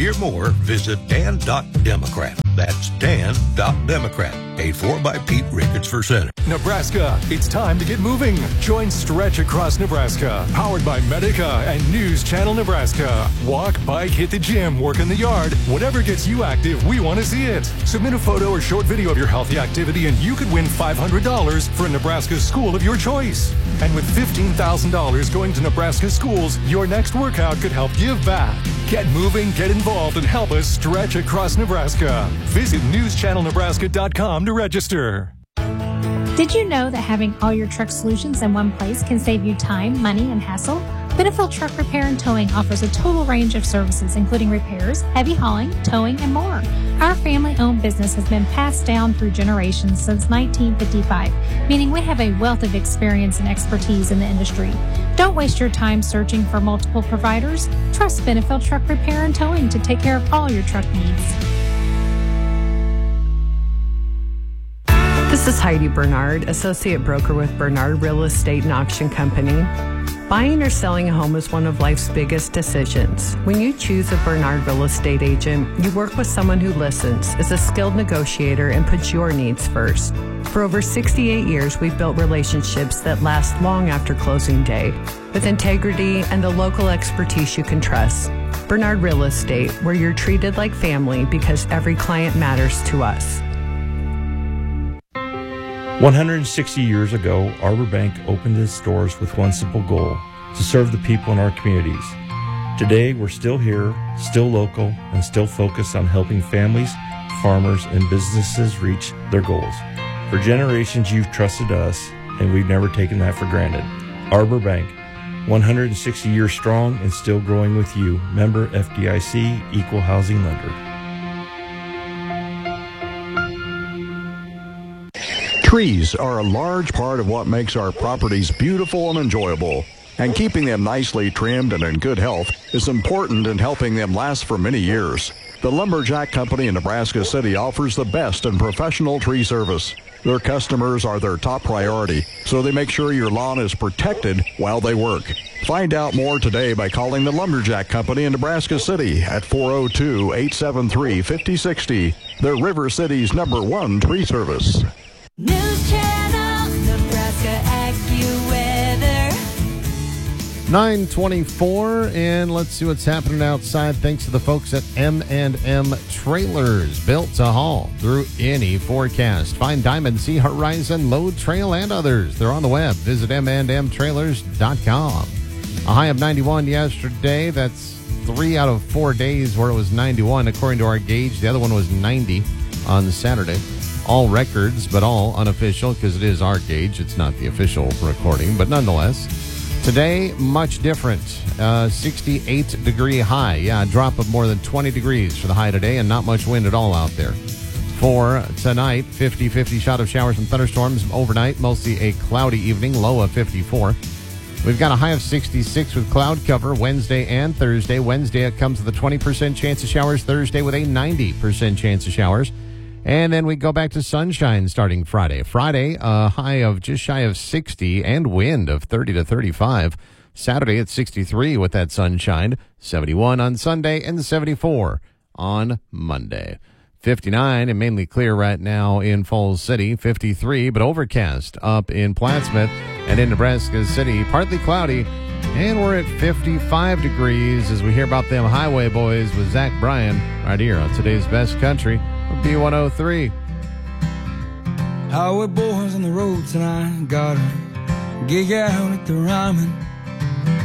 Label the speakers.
Speaker 1: hear more, visit Dan.Democrat. That's Dan.Democrat. Paid for by Pete Ricketts for Senate.
Speaker 2: Nebraska, it's time to get moving. Join Stretch Across Nebraska, powered by Medica and News Channel Nebraska. Walk, bike, hit the gym, work in the yard. Whatever gets you active, we want to see it. Submit a photo or short video of your healthy activity and you could win $500 for a Nebraska school of your choice. And with $15,000 going to Nebraska schools, your next workout could help give back. Get moving, get involved, and help us stretch across Nebraska. Visit newschannelnebraska.com to register.
Speaker 3: Did you know that having all your truck solutions in one place can save you time, money, and hassle? Benefield Truck Repair and Towing offers a total range of services, including repairs, heavy hauling, towing, and more. Our family-owned business has been passed down through generations since 1955, meaning we have a wealth of experience and expertise in the industry. Don't waste your time searching for multiple providers. Trust Benefield Truck Repair and Towing to take care of all your truck needs.
Speaker 4: This is Heidi Bernard, Associate Broker with Bernard Real Estate and Auction Company. Buying or selling a home is one of life's biggest decisions. When you choose a Bernard Real Estate agent, you work with someone who listens, is a skilled negotiator, and puts your needs first. For over 68 years, we've built relationships that last long after closing day, with integrity and the local expertise you can trust. Bernard Real Estate, where you're treated like family because every client matters to us.
Speaker 5: 160 years ago, Arbor Bank opened its doors with one simple goal: to serve the people in our communities. Today, we're still here, still local, and still focused on helping families, farmers, and businesses reach their goals. For generations, you've trusted us, and we've never taken that for granted. Arbor Bank, 160 years strong and still growing with you. Member FDIC, Equal Housing Lender.
Speaker 6: Trees are a large part of what makes our properties beautiful and enjoyable, and keeping them nicely trimmed and in good health is important in helping them last for many years. The Lumberjack Company in Nebraska City offers the best in professional tree service. Their customers are their top priority, so they make sure your lawn is protected while they work. Find out more today by calling the Lumberjack Company in Nebraska City at 402-873-5060. They're River City's #1 tree service.
Speaker 7: News Channel, Nebraska AccuWeather.
Speaker 8: 9:24, and let's see what's happening outside. Thanks to the folks at M&M Trailers, built to haul through any forecast. Find Diamond, Sea Horizon, Load Trail, and others. They're on the web. Visit M&Mtrailers.com. A high of 91 yesterday. That's 3 out of 4 days where it was 91, according to our gauge. The other one was 90 on Saturday. All records, but all unofficial because it is our gauge. It's not the official recording, but nonetheless. Today, much different. 68-degree high. Yeah, a drop of more than 20 degrees for the high today, and not much wind at all out there. For tonight, 50-50 shot of showers and thunderstorms. Overnight, mostly a cloudy evening, low of 54. We've got a high of 66 with cloud cover Wednesday and Thursday. Wednesday, it comes with a 20% chance of showers. Thursday with a 90% chance of showers. And then we go back to sunshine starting Friday. Friday, a high of just shy of 60 and wind of 30 to 35. Saturday at 63 with that sunshine. 71 on Sunday and 74 on Monday. 59 and mainly clear right now in Falls City. 53, but overcast up in Plattsmouth and in Nebraska City. Partly cloudy. And we're at 55 degrees as we hear about them highway boys with Zach Bryan right here on today's Best Country. B103.
Speaker 9: Highway boys on the road tonight, got a gig out at the Ryman.